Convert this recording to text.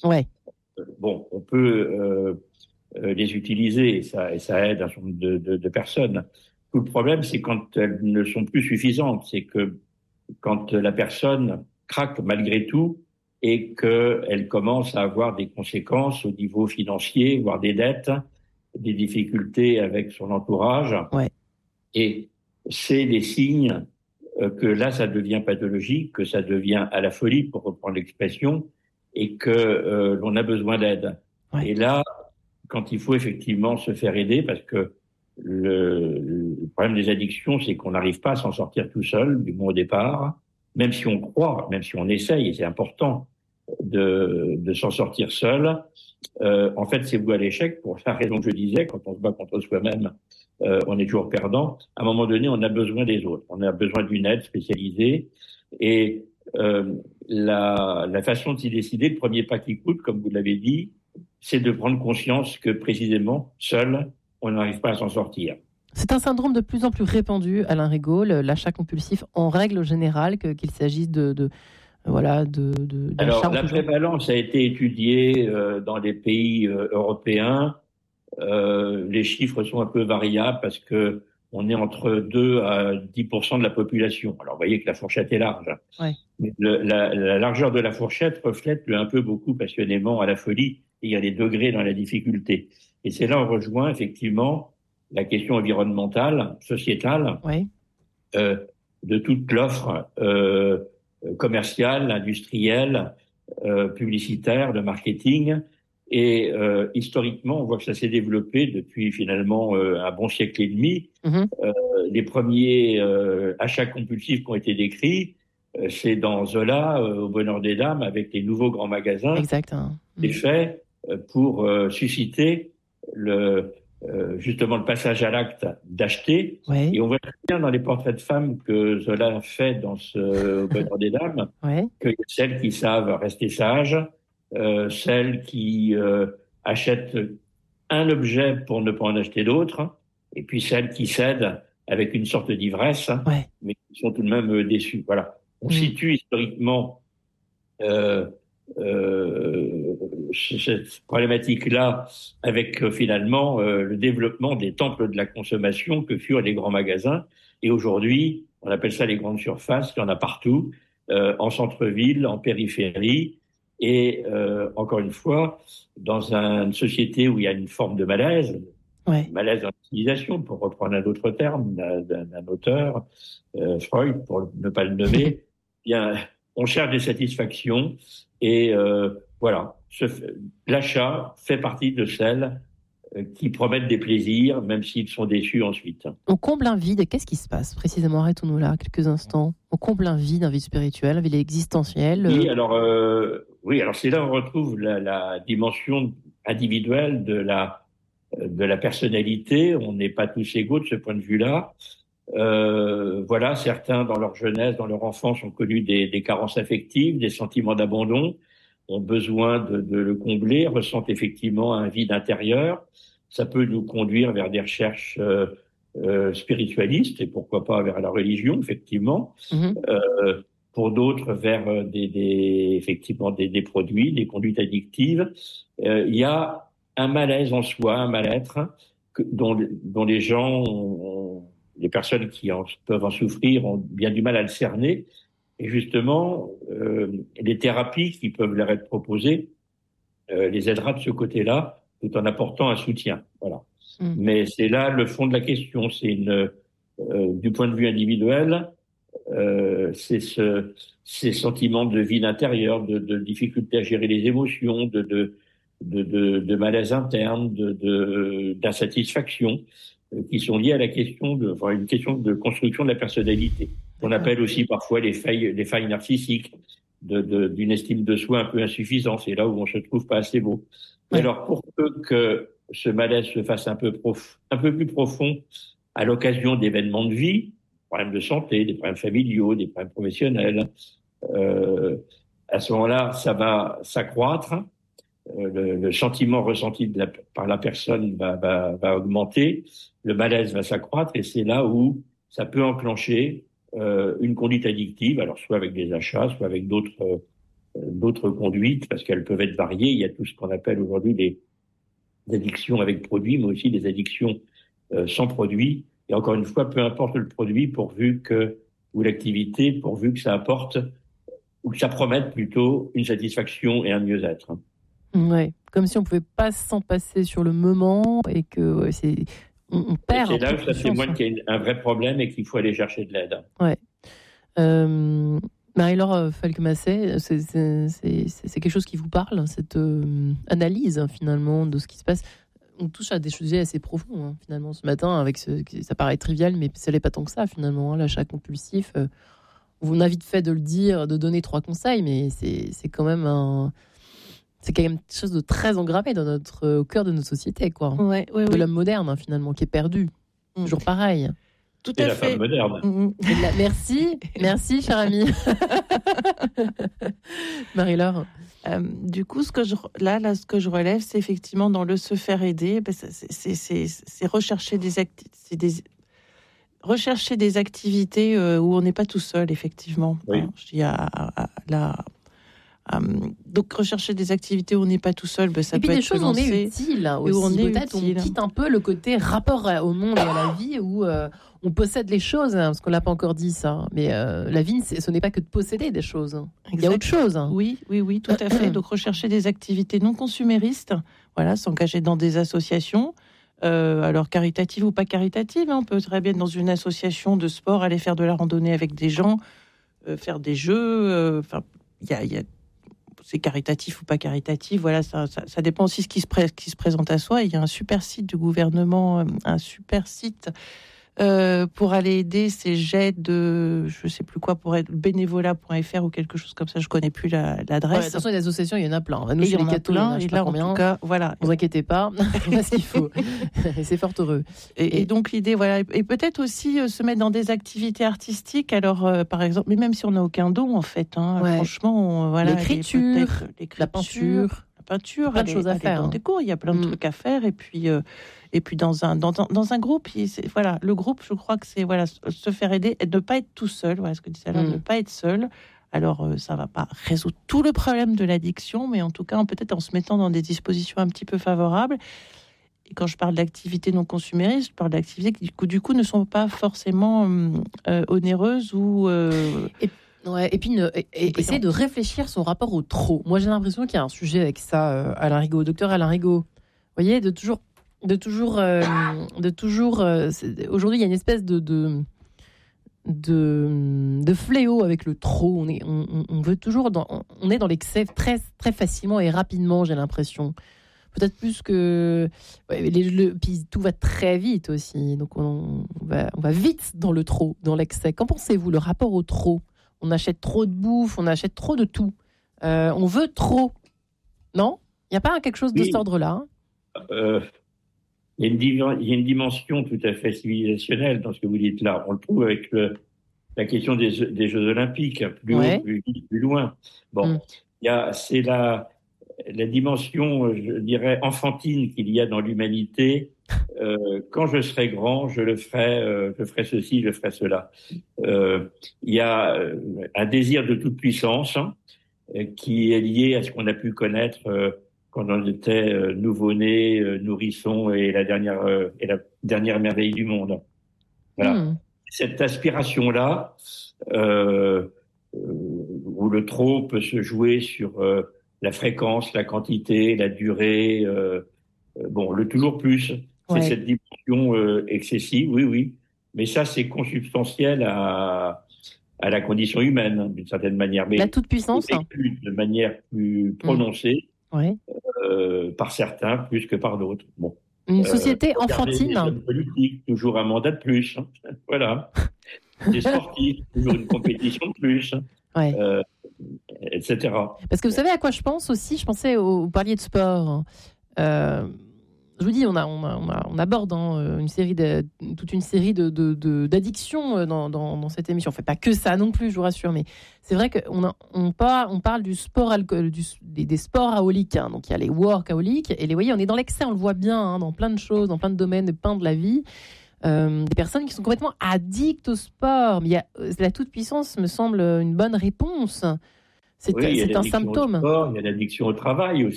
Ouais. Bon, on peut les utiliser et ça aide un certain nombre de personnes. Tout le problème, c'est quand elles ne sont plus suffisantes, c'est que quand la personne craque malgré tout et qu'elle commence à avoir des conséquences au niveau financier, voire des dettes, des difficultés avec son entourage. Ouais. Et c'est des signes que là, ça devient pathologique, que ça devient à la folie, pour reprendre l'expression, et que l'on a besoin d'aide. Ouais. Et là, quand il faut effectivement se faire aider, parce que le problème des addictions, c'est qu'on n'arrive pas à s'en sortir tout seul, du moins au départ, même si on croit, même si on essaye, et c'est important de s'en sortir seul. En fait, c'est voué à l'échec pour la raison que je disais, quand on se bat contre soi-même, on est toujours perdant. À un moment donné, on a besoin des autres. On a besoin d'une aide spécialisée. Et la façon de s'y décider, le premier pas qui coûte, comme vous l'avez dit, c'est de prendre conscience que précisément, seul, on n'arrive pas à s'en sortir. C'est un syndrome de plus en plus répandu, Alain Rigaud, l'achat compulsif en règle générale, qu'il s'agisse d'achat Alors, en la tout genre. prévalence a été étudiée dans les pays européens. Les chiffres sont un peu variables parce que on est entre 2 à 10% de la population. Alors, vous voyez que la fourchette est large. Ouais. Mais la largeur de la fourchette reflète un peu beaucoup passionnément à la folie. Et il y a des degrés dans la difficulté. Et c'est là où on rejoint effectivement la question environnementale, sociétale, Ouais. euh, de toute l'offre commerciale, industrielle, publicitaire, de marketing. Et historiquement, on voit que ça s'est développé depuis finalement un bon siècle et demi. Mhm. Les premiers achats compulsifs qui ont été décrits, c'est dans Zola, au Bonheur des Dames, avec les nouveaux grands magasins, Exact. Hein. c'est fait pour susciter justement le passage à l'acte d'acheter. Ouais. Et on voit très bien dans les portraits de femmes que Zola fait dans ce au Bonheur des Dames, Ouais. que celles qui savent rester sages, celles qui achètent un objet pour ne pas en acheter d'autres, et puis celles qui cèdent avec une sorte d'ivresse, Ouais. mais qui sont tout de même déçues. Voilà. On Mm. situe historiquement euh, euh, cette problématique-là avec finalement le développement des temples de la consommation que furent les grands magasins. Et aujourd'hui, on appelle ça les grandes surfaces, il y en a partout, en centre-ville, en périphérie. Et encore une fois, dans une société où il y a une forme de Ouais. malaise dans l'utilisation, pour reprendre un autre terme d'un auteur, Freud, pour ne pas le nommer, eh bien, on cherche des satisfactions et voilà, l'achat fait partie de celles qui promettent des plaisirs, même s'ils sont déçus ensuite. On comble un vide. Qu'est-ce qui se passe précisément? Arrêtons-nous là quelques instants. On comble un vide existentiel, un vide existentiel. Oui, alors c'est là où on retrouve la dimension individuelle de la personnalité. On n'est pas tous égaux de ce point de vue-là. Voilà, certains dans leur jeunesse, dans leur enfance, ont connu des carences affectives, des sentiments d'abandon, ont besoin de le combler, ressentent effectivement un vide intérieur. Ça peut nous conduire vers des recherches spiritualistes et pourquoi pas vers la religion, effectivement. Mhm. Pour d'autres, vers effectivement des produits, des conduites addictives. Il y a un malaise en soi, un mal-être dont les gens les personnes qui peuvent en souffrir ont bien du mal à le cerner. Et justement, les thérapies qui peuvent leur être proposées les aidera de ce côté-là, tout en apportant un soutien. Voilà. Mm. Mais c'est là le fond de la question. Du point de vue individuel, c'est ces sentiments de vide intérieur, de difficulté à gérer les émotions, de malaise interne, d'insatisfaction, qui sont liés à la question une question de construction de la personnalité. On D'accord. appelle aussi parfois les failles narcissiques, d'une estime de soi un peu insuffisante. C'est là où on se trouve pas assez beau. Et Ouais. alors, pour peu que ce malaise se fasse un peu plus profond à l'occasion d'événements de vie, problèmes de santé, des problèmes familiaux, des problèmes professionnels, euh, à ce moment-là, ça va s'accroître. Le sentiment ressenti par la personne va augmenter, le malaise va s'accroître et c'est là où ça peut enclencher une conduite addictive, alors soit avec des achats, soit avec d'autres d'autres conduites, parce qu'elles peuvent être variées. Il y a tout ce qu'on appelle aujourd'hui des addictions avec produits, mais aussi des addictions sans produit. Et encore une fois, peu importe le produit, ou l'activité, pourvu que ça apporte, ou que ça promette plutôt une satisfaction et un mieux-être. Ouais, comme si on pouvait pas s'en passer sur le moment et que on perd. C'est là où ça témoigne qu'il y a un vrai problème et qu'il faut aller chercher de l'aide. Ouais. Marie-Laure Falquemassé, c'est quelque chose qui vous parle, cette analyse finalement de ce qui se passe. On touche à des sujets assez profonds finalement ce matin, avec ça paraît trivial, mais ça n'est pas tant que ça finalement. L'achat compulsif, on a vite fait de le dire, de donner 3 conseils, mais c'est quand même quelque chose de très engrammé au cœur de notre société, quoi. De l'homme moderne finalement, qui est perdu. Toujours pareil. Tout à fait. La femme moderne. Merci, cher ami. Marie-Laure. Du coup, ce que je relève, c'est effectivement dans le se faire aider, c'est rechercher des activités où on n'est pas tout seul, effectivement. Oui. Donc rechercher des activités où on n'est pas tout seul, ça peut être des choses où on est utile aussi. Peut-être on quitte un peu le côté rapport au monde et à la vie où on possède les choses, parce qu'on l'a pas encore dit ça. Mais la vie, ce n'est pas que de posséder des choses. Exact. Il y a autre chose. Oui, tout à fait. Donc rechercher des activités non consuméristes, s'engager dans des associations. Alors caritatives ou pas caritatives, on peut très bien être dans une association de sport, aller faire de la randonnée avec des gens, faire des jeux. Il y a c'est caritatif ou pas caritatif, ça dépend aussi de ce qui se présente à soi. Il y a un super site du gouvernement, pour aller aider ces jets de, je sais plus quoi, pour être bénévolat.fr ou quelque chose comme ça, je connais plus l'adresse. De toute façon, les associations, il y en a plein. Nous, il y en a plein, et là, en tout cas, voilà. Ne vous inquiétez pas, on a ce qu'il faut. Et c'est fort heureux. Et donc, l'idée, et peut-être aussi se mettre dans des activités artistiques. Alors, par exemple, mais même si on n'a aucun don, en fait, franchement, l'écriture, la peinture. Plein de choses à faire. Dans des cours, il y a plein de trucs à faire. Et puis dans un groupe, le groupe, je crois que c'est se faire aider et ne pas être tout seul. Voilà ce que disait Alain, ne pas être seul. Alors ça va pas résoudre tout le problème de l'addiction, mais en tout cas, peut-être en se mettant dans des dispositions un petit peu favorables. Et quand je parle d'activités non consuméristes, je parle d'activités qui du coup ne sont pas forcément onéreuses ou et puis essayer de réfléchir son rapport au trop. Moi, j'ai l'impression qu'il y a un sujet avec ça, Alain Rigaud, docteur Alain Rigaud. Vous voyez, de toujours. Aujourd'hui, il y a une espèce de fléau avec le trop. On veut toujours on est dans l'excès très très facilement et rapidement. J'ai l'impression. Peut-être plus que puis tout va très vite aussi. Donc on va vite dans le trop, dans l'excès. Qu'en pensez-vous, le rapport au trop? On achète trop de bouffe, on achète trop de tout. On veut trop. Non? Il n'y a pas quelque chose de cet ordre-là? Il y a une dimension tout à fait civilisationnelle dans ce que vous dites là. On le trouve avec la question des Jeux Olympiques, plus haut, plus loin. Bon, c'est la dimension, je dirais, enfantine qu'il y a dans l'humanité. Quand je serai grand, je ferai ceci, je ferai cela. Il y a un désir de toute puissance qui est lié à ce qu'on a pu connaître quand on était nouveau-né, nourrisson et la dernière merveille du monde. Voilà. Cette aspiration-là, où le trop peut se jouer sur la fréquence, la quantité, la durée, le toujours plus, c'est cette dimension excessive, oui. Mais ça, c'est consubstantiel à la condition humaine, d'une certaine manière. Mais la toute-puissance, de manière plus prononcée, par certains plus que par d'autres. Bon. Une société enfantine. Des politiques, toujours un mandat de plus. Voilà. Des sportifs, toujours une compétition de plus. Etc. Parce que vous savez à quoi je pense aussi? Je pensais vous parliez de sport. Je vous dis, on aborde toute une série d'addictions dans cette émission. On fait pas que ça non plus, je vous rassure, mais c'est vrai qu'on parle du sport des sports aholiques. Donc il y a les workaholiques et vous voyez, on est dans l'excès, on le voit bien dans plein de choses, dans plein de domaines, de la vie. Des personnes qui sont complètement addictes au sport. Mais la toute-puissance me semble une bonne réponse. C'est un symptôme. Il y a l'addiction au travail aussi.